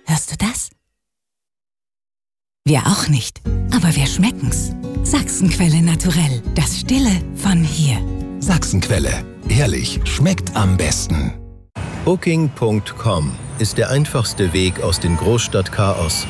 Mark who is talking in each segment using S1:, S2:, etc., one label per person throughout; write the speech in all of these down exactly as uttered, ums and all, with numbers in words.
S1: Hörst du das? Wir auch nicht, aber wir schmecken's. Sachsenquelle naturell, das Stille von hier.
S2: Sachsenquelle, ehrlich, schmeckt am besten.
S3: Booking Punkt com ist der einfachste Weg aus dem Großstadtchaos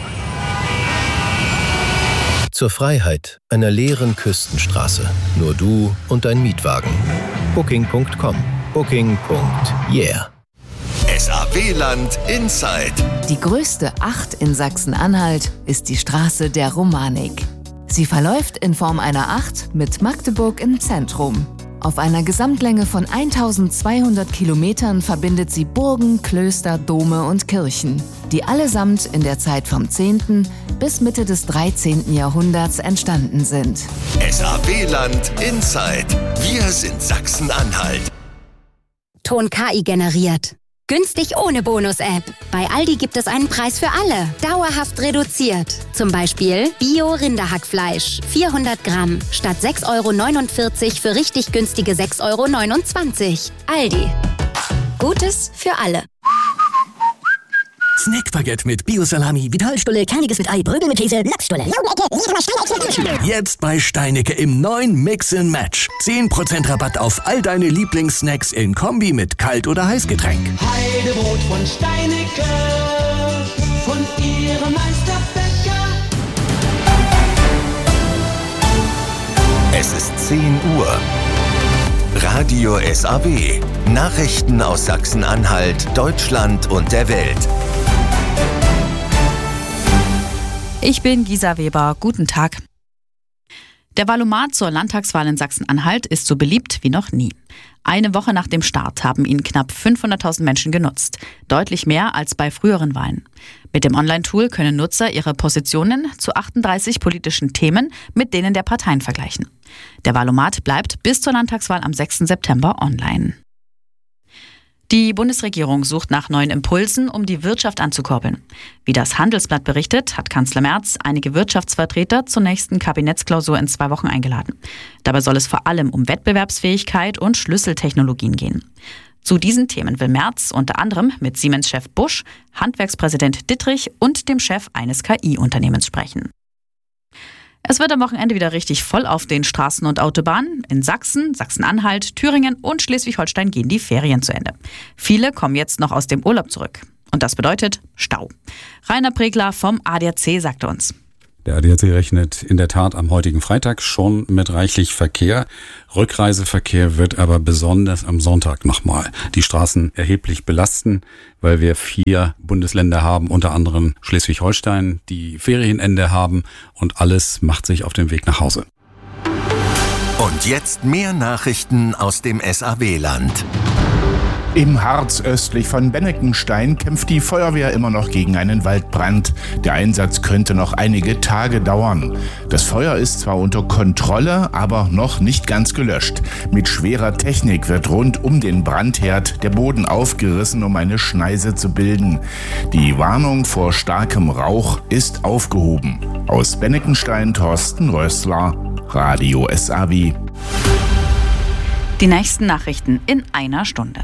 S3: zur Freiheit einer leeren Küstenstraße. Nur du und dein Mietwagen. Booking Punkt com. Booking. Yeah.
S2: S A W-Land Inside.
S4: Die größte Acht in Sachsen-Anhalt ist die Straße der Romanik. Sie verläuft in Form einer Acht mit Magdeburg im Zentrum. Auf einer Gesamtlänge von eintausendzweihundert Kilometern verbindet sie Burgen, Klöster, Dome und Kirchen, die allesamt in der Zeit vom zehnten bis Mitte des dreizehnten Jahrhunderts entstanden sind.
S2: S A W-Land Inside. Wir sind Sachsen-Anhalt.
S5: Ton K I generiert. Günstig ohne Bonus-App. Bei Aldi gibt es einen Preis für alle. Dauerhaft reduziert. Zum Beispiel Bio-Rinderhackfleisch. vierhundert Gramm. Statt sechs Euro neunundvierzig für richtig günstige sechs Euro neunundzwanzig. Aldi. Gutes für alle.
S6: Snackbaguette mit Bio-Salami, Vitalstulle, Kerniges mit Ei, Brögel mit Käse, Lachsstulle. Jetzt bei Steinecke im neuen Mix and Match. zehn Prozent Rabatt auf all deine Lieblingssnacks in Kombi mit Kalt- oder Heißgetränk.
S7: Heidebrot von Steinecke, von ihrem Meisterbäcker.
S2: Es ist zehn Uhr. Radio S A W. Nachrichten aus Sachsen-Anhalt, Deutschland und der Welt.
S8: Ich bin Gisa Weber. Guten Tag. Der Valomat zur Landtagswahl in Sachsen-Anhalt ist so beliebt wie noch nie. Eine Woche nach dem Start haben ihn knapp fünfhunderttausend Menschen genutzt. Deutlich mehr als bei früheren Wahlen. Mit dem Online-Tool können Nutzer ihre Positionen zu achtunddreißig politischen Themen mit denen der Parteien vergleichen. Der Valomat bleibt bis zur Landtagswahl am sechsten September online. Die Bundesregierung sucht nach neuen Impulsen, um die Wirtschaft anzukurbeln. Wie das Handelsblatt berichtet, hat Kanzler Merz einige Wirtschaftsvertreter zur nächsten Kabinettsklausur in zwei Wochen eingeladen. Dabei soll es vor allem um Wettbewerbsfähigkeit und Schlüsseltechnologien gehen. Zu diesen Themen will Merz unter anderem mit Siemens-Chef Busch, Handwerkspräsident Dittrich und dem Chef eines K I-Unternehmens sprechen. Es wird am Wochenende wieder richtig voll auf den Straßen und Autobahnen. In Sachsen, Sachsen-Anhalt, Thüringen und Schleswig-Holstein gehen die Ferien zu Ende. Viele kommen jetzt noch aus dem Urlaub zurück. Und das bedeutet Stau. Rainer Pregler vom A D A C sagte uns.
S9: Der A D A C rechnet in der Tat am heutigen Freitag schon mit reichlich Verkehr. Rückreiseverkehr wird aber besonders am Sonntag nochmal die Straßen erheblich belasten, weil wir vier Bundesländer haben, unter anderem Schleswig-Holstein, die Ferienende haben und alles macht sich auf den Weg nach Hause.
S2: Und jetzt mehr Nachrichten aus dem S A W-Land.
S10: Im Harz östlich von Benneckenstein kämpft die Feuerwehr immer noch gegen einen Waldbrand. Der Einsatz könnte noch einige Tage dauern. Das Feuer ist zwar unter Kontrolle, aber noch nicht ganz gelöscht. Mit schwerer Technik wird rund um den Brandherd der Boden aufgerissen, um eine Schneise zu bilden. Die Warnung vor starkem Rauch ist aufgehoben. Aus Benneckenstein Thorsten Rössler, Radio S A W.
S8: Die nächsten Nachrichten in einer Stunde.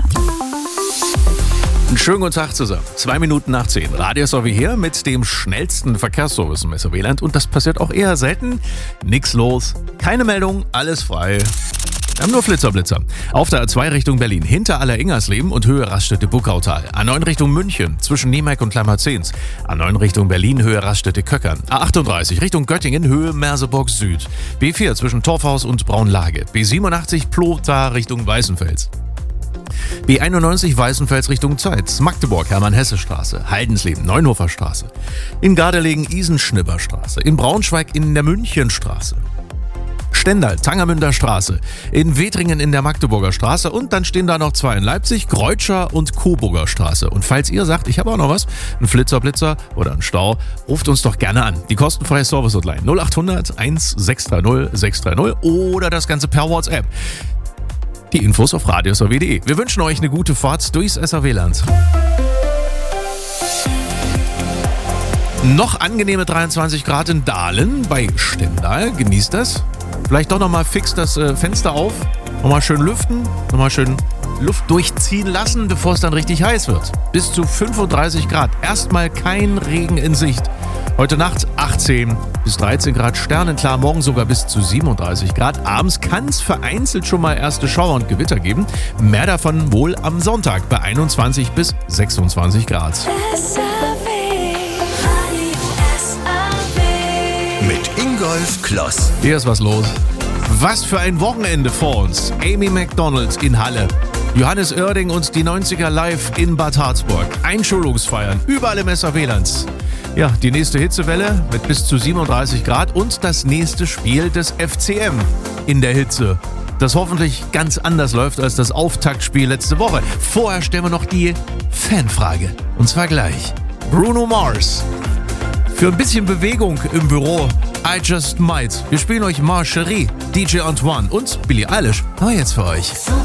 S11: Einen schönen guten Tag zusammen. Zwei Minuten nach zehn. Radio S A W hier mit dem schnellsten Verkehrsservice im S A W-Land. Und das passiert auch eher selten. Nix los, keine Meldung, alles frei. Wir haben nur Flitzer, Blitzer. Auf der A zwei Richtung Berlin, hinter Aller-Ingersleben und Höhe Raststätte-Buckautal. A neun Richtung München, zwischen Niemeck und Kleimarzens. A neun Richtung Berlin, Höhe Raststätte-Köckern. A achtunddreißig Richtung Göttingen, Höhe Merseburg Süd. B vier zwischen Torfhaus und Braunlage. B siebenundachtzig Plota Richtung Weißenfels. B einundneunzig Weißenfels Richtung Zeitz, Magdeburg Hermann-Hesse-Straße, Haldensleben Neunhofer-Straße. In Gardelegen Isenschnibber-Straße. In Braunschweig in der Münchenstraße. Stendal, Tangermünder Straße, in Wetringen in der Magdeburger Straße und dann stehen da noch zwei in Leipzig, Greutscher und Coburger Straße. Und falls ihr sagt, ich habe auch noch was, ein Flitzer, Blitzer oder ein Stau, ruft uns doch gerne an. Die kostenfreie Service-Hotline null acht hundert eins sechs drei null sechs drei null oder das Ganze per WhatsApp. Die Infos auf radio s a w punkt de. Wir wünschen euch eine gute Fahrt durchs S A W-Land. Noch angenehme dreiundzwanzig Grad in Dahlen bei Stendal. Genießt das. Vielleicht doch nochmal fix das äh, Fenster auf. Nochmal schön lüften. Nochmal schön Luft durchziehen. ziehen lassen, bevor es dann richtig heiß wird. Bis zu fünfunddreißig Grad. Erstmal kein Regen in Sicht. Heute Nacht achtzehn bis dreizehn Grad, sternenklar, morgen sogar bis zu siebenunddreißig Grad. Abends kann es vereinzelt schon mal erste Schauer und Gewitter geben. Mehr davon wohl am Sonntag bei einundzwanzig bis sechsundzwanzig Grad.
S2: Mit Ingolf Kloss.
S11: Hier ist was los. Was für ein Wochenende vor uns. Amy Macdonald in Halle. Johannes Oerding und die neunziger live in Bad Harzburg. Einschulungsfeiern überall im S A W-Land. Ja, die nächste Hitzewelle mit bis zu siebenunddreißig Grad und das nächste Spiel des F C M in der Hitze. Das hoffentlich ganz anders läuft als das Auftaktspiel letzte Woche. Vorher stellen wir noch die Fanfrage. Und zwar gleich. Bruno Mars. Für ein bisschen Bewegung im Büro. I Just Might. Wir spielen euch Marcherie, D J Antoine und Billie Eilish. Aber jetzt für euch.